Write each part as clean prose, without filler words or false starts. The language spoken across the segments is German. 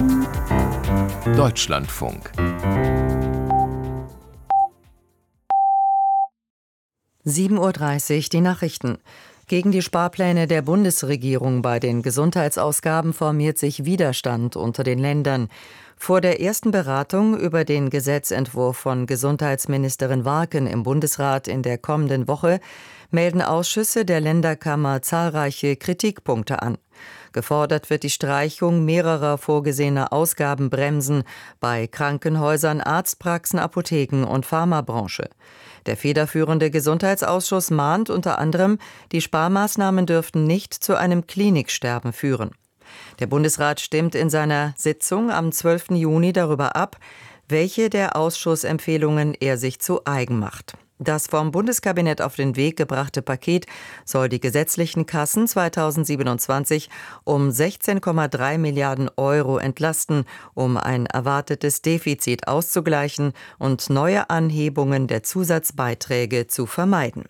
Deutschlandfunk. 7:30 Uhr, die Nachrichten. Gegen die Sparpläne der Bundesregierung bei den Gesundheitsausgaben formiert sich Widerstand unter den Ländern. Vor der ersten Beratung über den Gesetzentwurf von Gesundheitsministerin Warken im Bundesrat in der kommenden Woche melden Ausschüsse der Länderkammer zahlreiche Kritikpunkte an. Gefordert wird die Streichung mehrerer vorgesehener Ausgabenbremsen bei Krankenhäusern, Arztpraxen, Apotheken und Pharmabranche. Der federführende Gesundheitsausschuss mahnt unter anderem, die Sparmaßnahmen dürften nicht zu einem Kliniksterben führen. Der Bundesrat stimmt in seiner Sitzung am 12. Juni darüber ab, welche der Ausschussempfehlungen er sich zu eigen macht. Das vom Bundeskabinett auf den Weg gebrachte Paket soll die gesetzlichen Kassen 2027 um 16,3 Milliarden Euro entlasten, um ein erwartetes Defizit auszugleichen und neue Anhebungen der Zusatzbeiträge zu vermeiden.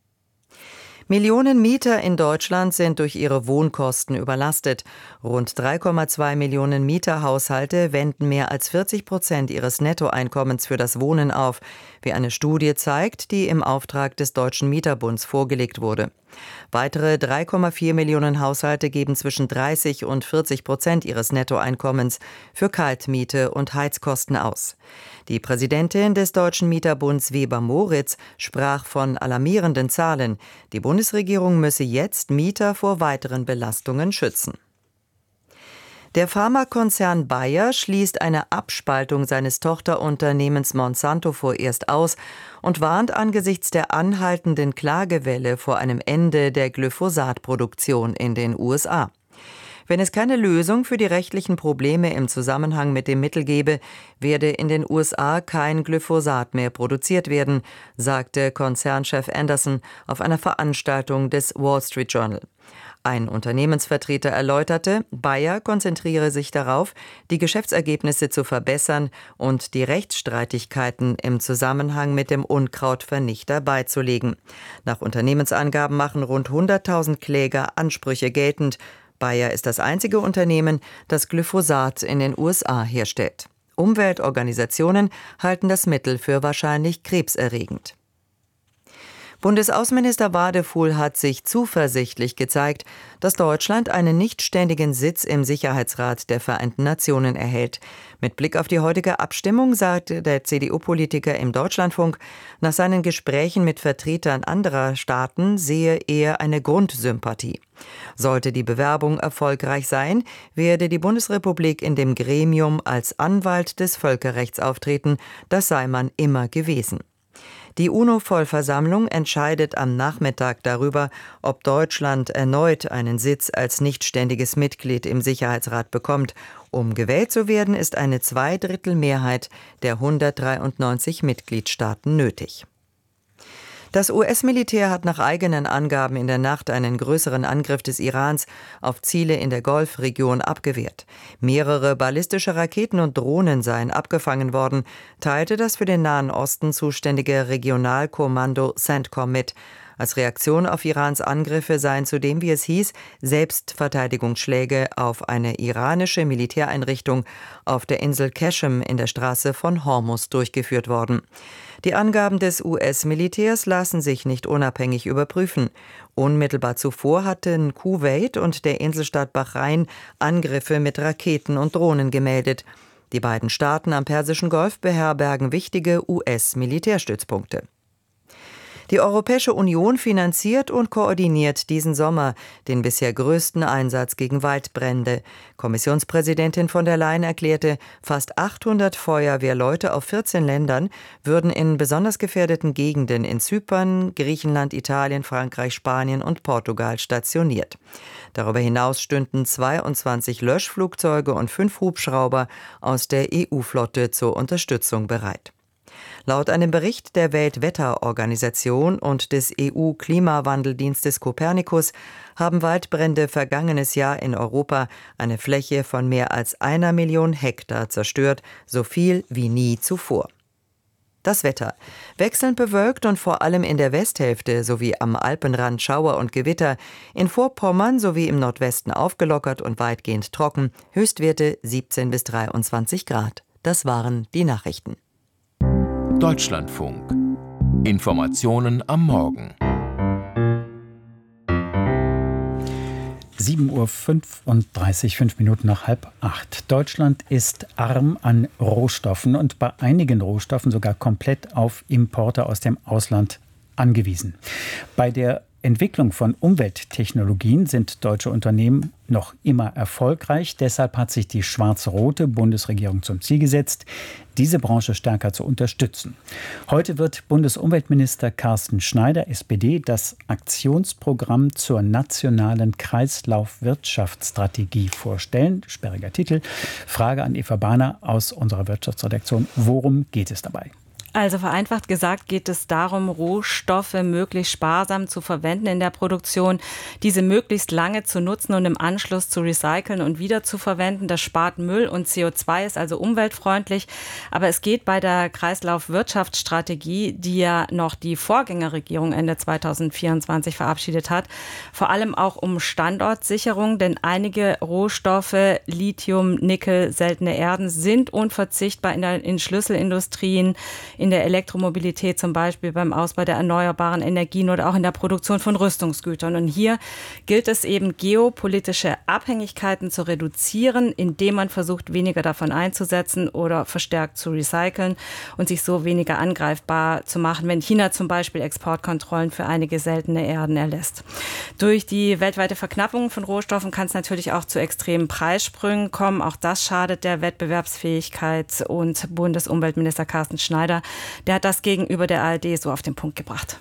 Millionen Mieter in Deutschland sind durch ihre Wohnkosten überlastet. Rund 3,2 Millionen Mieterhaushalte wenden mehr als 40% ihres Nettoeinkommens für das Wohnen auf, wie eine Studie zeigt, die im Auftrag des Deutschen Mieterbunds vorgelegt wurde. Weitere 3,4 Millionen Haushalte geben zwischen 30% und 40% ihres Nettoeinkommens für Kaltmiete und Heizkosten aus. Die Präsidentin des Deutschen Mieterbunds Weber Moritz sprach von alarmierenden Zahlen. Die Bundesregierung müsse jetzt Mieter vor weiteren Belastungen schützen. Der Pharmakonzern Bayer schließt eine Abspaltung seines Tochterunternehmens Monsanto vorerst aus und warnt angesichts der anhaltenden Klagewelle vor einem Ende der Glyphosat-Produktion in den USA. Wenn es keine Lösung für die rechtlichen Probleme im Zusammenhang mit dem Mittel gebe, werde in den USA kein Glyphosat mehr produziert werden, sagte Konzernchef Anderson auf einer Veranstaltung des Wall Street Journal. Ein Unternehmensvertreter erläuterte, Bayer konzentriere sich darauf, die Geschäftsergebnisse zu verbessern und die Rechtsstreitigkeiten im Zusammenhang mit dem Unkrautvernichter beizulegen. Nach Unternehmensangaben machen rund 100.000 Kläger Ansprüche geltend. Bayer ist das einzige Unternehmen, das Glyphosat in den USA herstellt. Umweltorganisationen halten das Mittel für wahrscheinlich krebserregend. Bundesaußenminister Wadefuhl hat sich zuversichtlich gezeigt, dass Deutschland einen nichtständigen Sitz im Sicherheitsrat der Vereinten Nationen erhält. Mit Blick auf die heutige Abstimmung sagte der CDU-Politiker im Deutschlandfunk, nach seinen Gesprächen mit Vertretern anderer Staaten sehe er eine Grundsympathie. Sollte die Bewerbung erfolgreich sein, werde die Bundesrepublik in dem Gremium als Anwalt des Völkerrechts auftreten, das sei man immer gewesen. Die UNO-Vollversammlung entscheidet am Nachmittag darüber, ob Deutschland erneut einen Sitz als nichtständiges Mitglied im Sicherheitsrat bekommt. Um gewählt zu werden, ist eine Zweidrittelmehrheit der 193 Mitgliedstaaten nötig. Das US-Militär hat nach eigenen Angaben in der Nacht einen größeren Angriff des Irans auf Ziele in der Golfregion abgewehrt. Mehrere ballistische Raketen und Drohnen seien abgefangen worden, teilte das für den Nahen Osten zuständige Regionalkommando CENTCOM mit. Als Reaktion auf Irans Angriffe seien zudem, wie es hieß, Selbstverteidigungsschläge auf eine iranische Militäreinrichtung auf der Insel Qeshm in der Straße von Hormuz durchgeführt worden. Die Angaben des US-Militärs lassen sich nicht unabhängig überprüfen. Unmittelbar zuvor hatten Kuwait und der Inselstaat Bahrain Angriffe mit Raketen und Drohnen gemeldet. Die beiden Staaten am Persischen Golf beherbergen wichtige US-Militärstützpunkte. Die Europäische Union finanziert und koordiniert diesen Sommer den bisher größten Einsatz gegen Waldbrände. Kommissionspräsidentin von der Leyen erklärte, fast 800 Feuerwehrleute auf 14 Ländern würden in besonders gefährdeten Gegenden in Zypern, Griechenland, Italien, Frankreich, Spanien und Portugal stationiert. Darüber hinaus stünden 22 Löschflugzeuge und 5 Hubschrauber aus der EU-Flotte zur Unterstützung bereit. Laut einem Bericht der Weltwetterorganisation und des EU-Klimawandeldienstes Copernicus haben Waldbrände vergangenes Jahr in Europa eine Fläche von mehr als 1 Million Hektar zerstört, so viel wie nie zuvor. Das Wetter. Wechselnd bewölkt und vor allem in der Westhälfte sowie am Alpenrand Schauer und Gewitter. In Vorpommern sowie im Nordwesten aufgelockert und weitgehend trocken. Höchstwerte 17 bis 23 Grad. Das waren die Nachrichten. Deutschlandfunk. Informationen am Morgen. 7:35 Uhr, 5 Minuten nach 7:30. Deutschland ist arm an Rohstoffen und bei einigen Rohstoffen sogar komplett auf Importe aus dem Ausland angewiesen. Bei der Entwicklung von Umwelttechnologien sind deutsche Unternehmen noch immer erfolgreich. Deshalb hat sich die schwarz-rote Bundesregierung zum Ziel gesetzt, diese Branche stärker zu unterstützen. Heute wird Bundesumweltminister Carsten Schneider, SPD, das Aktionsprogramm zur nationalen Kreislaufwirtschaftsstrategie vorstellen. Sperriger Titel. Frage an Eva Bahner aus unserer Wirtschaftsredaktion. Worum geht es dabei? Also vereinfacht gesagt geht es darum, Rohstoffe möglichst sparsam zu verwenden in der Produktion, diese möglichst lange zu nutzen und im Anschluss zu recyceln und wieder zu verwenden. Das spart Müll und CO2, ist also umweltfreundlich. Aber es geht bei der Kreislaufwirtschaftsstrategie, die ja noch die Vorgängerregierung Ende 2024 verabschiedet hat, vor allem auch um Standortsicherung, denn einige Rohstoffe, Lithium, Nickel, seltene Erden, sind unverzichtbar in Schlüsselindustrien, in der Elektromobilität zum Beispiel, beim Ausbau der erneuerbaren Energien oder auch in der Produktion von Rüstungsgütern. Und hier gilt es eben, geopolitische Abhängigkeiten zu reduzieren, indem man versucht, weniger davon einzusetzen oder verstärkt zu recyceln und sich so weniger angreifbar zu machen, wenn China zum Beispiel Exportkontrollen für einige seltene Erden erlässt. Durch die weltweite Verknappung von Rohstoffen kann es natürlich auch zu extremen Preissprüngen kommen. Auch das schadet der Wettbewerbsfähigkeit. Und Bundesumweltminister Carsten Schneider, der hat das gegenüber der ARD so auf den Punkt gebracht.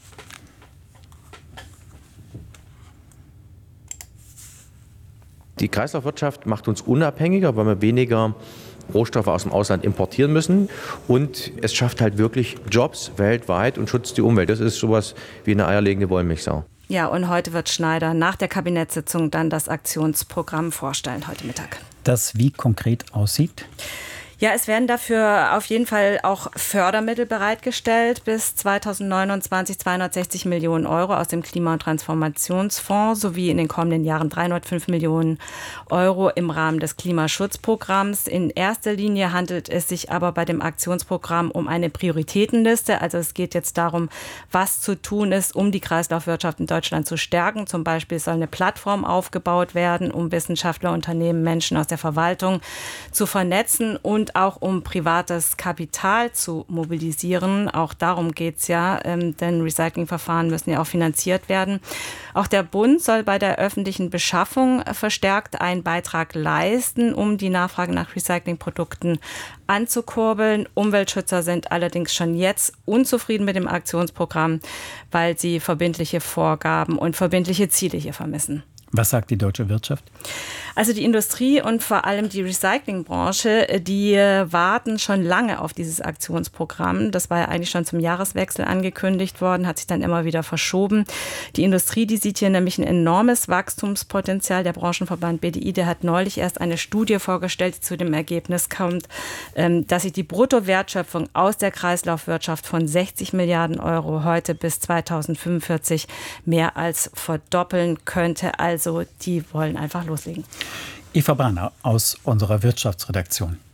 Die Kreislaufwirtschaft macht uns unabhängiger, weil wir weniger Rohstoffe aus dem Ausland importieren müssen. Und es schafft halt wirklich Jobs weltweit und schützt die Umwelt. Das ist sowas wie eine eierlegende Wollmilchsau. Ja, und heute wird Schneider nach der Kabinettssitzung dann das Aktionsprogramm vorstellen, heute Mittag. Das wie konkret aussieht? Ja, es werden dafür auf jeden Fall auch Fördermittel bereitgestellt. Bis 2029 260 Millionen Euro aus dem Klima- und Transformationsfonds sowie in den kommenden Jahren 305 Millionen Euro im Rahmen des Klimaschutzprogramms. In erster Linie handelt es sich aber bei dem Aktionsprogramm um eine Prioritätenliste. Also es geht jetzt darum, was zu tun ist, um die Kreislaufwirtschaft in Deutschland zu stärken. Zum Beispiel soll eine Plattform aufgebaut werden, um Wissenschaftler, Unternehmen, Menschen aus der Verwaltung zu vernetzen und auch um privates Kapital zu mobilisieren. Auch darum geht es ja, denn Recyclingverfahren müssen ja auch finanziert werden. Auch der Bund soll bei der öffentlichen Beschaffung verstärkt einen Beitrag leisten, um die Nachfrage nach Recyclingprodukten anzukurbeln. Umweltschützer sind allerdings schon jetzt unzufrieden mit dem Aktionsprogramm, weil sie verbindliche Vorgaben und verbindliche Ziele hier vermissen. Was sagt die deutsche Wirtschaft? Also die Industrie und vor allem die Recyclingbranche, die warten schon lange auf dieses Aktionsprogramm. Das war ja eigentlich schon zum Jahreswechsel angekündigt worden, hat sich dann immer wieder verschoben. Die Industrie, die sieht hier nämlich ein enormes Wachstumspotenzial. Der Branchenverband BDI, der hat neulich erst eine Studie vorgestellt, die zu dem Ergebnis kommt, dass sich die Bruttowertschöpfung aus der Kreislaufwirtschaft von 60 Milliarden Euro heute bis 2045 mehr als verdoppeln könnte. Also die wollen einfach loslegen. Eva Bahner aus unserer Wirtschaftsredaktion.